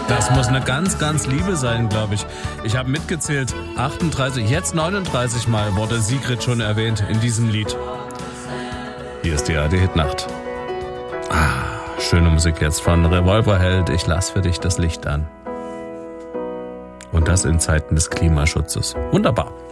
Das muss eine ganz, ganz Liebe sein, glaube ich. Ich habe mitgezählt, 38, jetzt 39 Mal wurde Sigrid schon erwähnt in diesem Lied. Hier ist die ARD-Hit-Nacht. Schöne Musik jetzt von Revolverheld. Ich lass für dich das Licht an. Und das in Zeiten des Klimaschutzes. Wunderbar.